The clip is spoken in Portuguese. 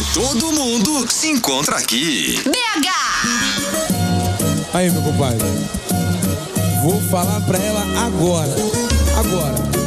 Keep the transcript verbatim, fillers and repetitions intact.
todo mundo se encontra aqui. B H! Aí, meu compadre. Vou falar pra ela agora. Agora.